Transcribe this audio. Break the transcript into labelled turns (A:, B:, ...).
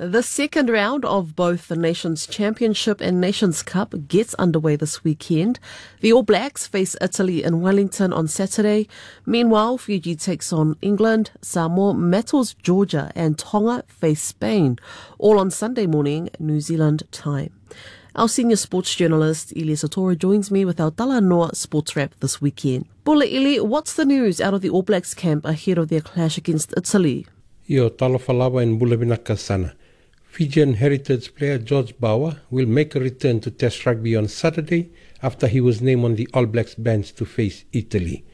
A: The second round of both the Nations Championship and Nations Cup gets underway this weekend. The All Blacks face Italy in Wellington on Saturday. Meanwhile, Fiji takes on England, Samoa battles Georgia, and Tonga face Spain, all on Sunday morning, New Zealand time. Our senior sports journalist, Ili Satora, joins me with our Talanoa sports wrap this weekend. Bula Ili, what's the news out of the All Blacks camp ahead of their clash against Italy?
B: Io talofalawa in Bulabinaka sana. Fijian heritage player George Bauer will make a return to Test rugby on Saturday after he was named on the All Blacks bench to face Italy.